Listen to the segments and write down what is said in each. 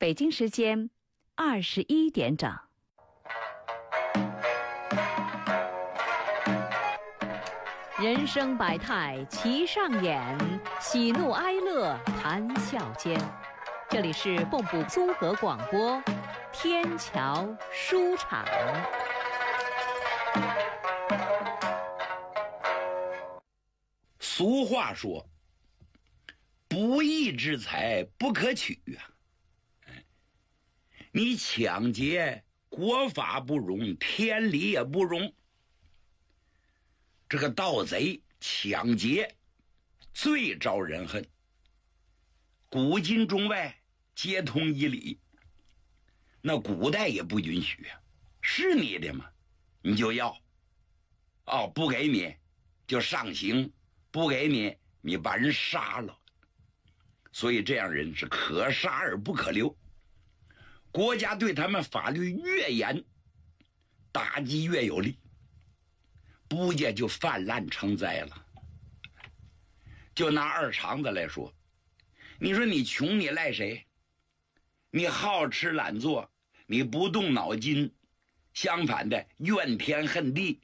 北京时间21点整。人生百态齐上演，喜怒哀乐谈笑间。这里是蚌埠综合广播，天桥书场。 俗话说，不义之财不可取啊！你抢劫，国法不容，天理也不容。这个盗贼抢劫最招人恨，古今中外皆通一理，那古代也不允许啊，是你的吗？你就要，不给你就上刑，不给你你把人杀了。所以这样人是可杀而不可留，国家对他们法律越严，打击越有力，不见就泛滥成灾了。就拿二肠子来说，你说你穷你赖谁？你好吃懒做，你不动脑筋，相反的怨天恨地，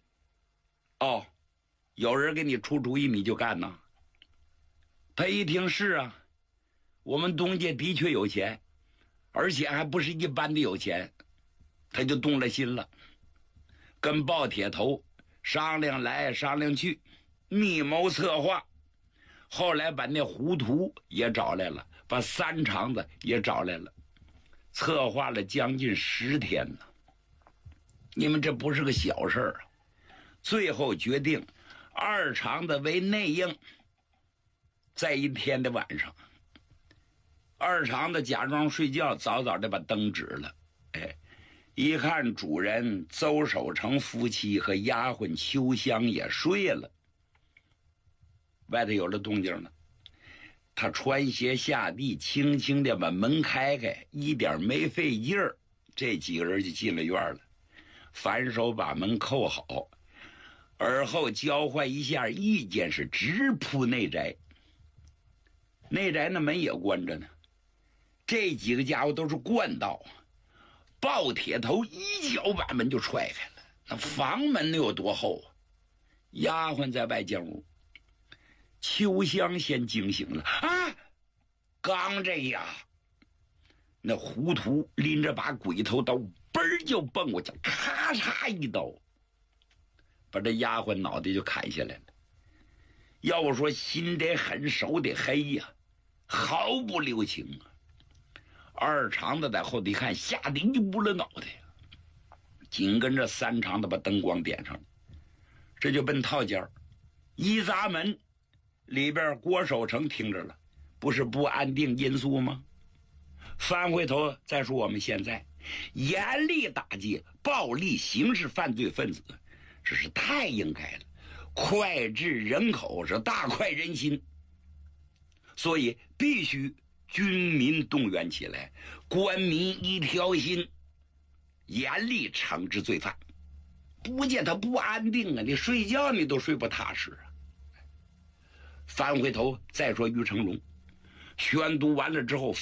有人给你出主意你就干呐。他一听是啊，我们东家的确有钱，而且还不是一般的有钱，他就动了心了，跟鲍铁头商量来商量去，密谋策划，后来把那糊涂也找来了，把三肠子也找来了，策划了将近10天呢。你们这不是个小事儿啊！最后决定二肠子为内应。在一天的晚上，二肠子假装睡觉，早早的把灯指了，一看主人邹守成夫妻和丫鬟秋香也睡了，外头有了动静了。他穿鞋下地，轻轻的把门开开，一点没费劲儿，这几个人就进了院了，反手把门扣好，而后交换一下意见，是直扑内宅。内宅那门也关着呢，这几个家伙都是惯道，鲍铁头一脚把门就踹开了。那房门能有多厚啊？丫鬟在外间屋，秋香先惊醒了啊！刚这呀，那糊涂拎着把鬼头刀，嘣儿就蹦过去，咔嚓一刀，把这丫鬟脑袋就砍下来了。要说心得狠，手得黑呀，毫不留情啊！二肠子在后头一看，吓得一捂了脑袋，紧跟着三肠子把灯光点上了，这就奔套间一砸门，里边郭守成听着了，不是不安定因素吗？翻回头再说我们现在严厉打击暴力刑事犯罪分子，这是太应该了，脍炙人口，是大快人心，所以必须军民动员起来，官民一条心，严厉惩治罪犯。不见他不安定啊，你睡觉你都睡不踏实啊。翻回头再说于成龙宣读完了之后，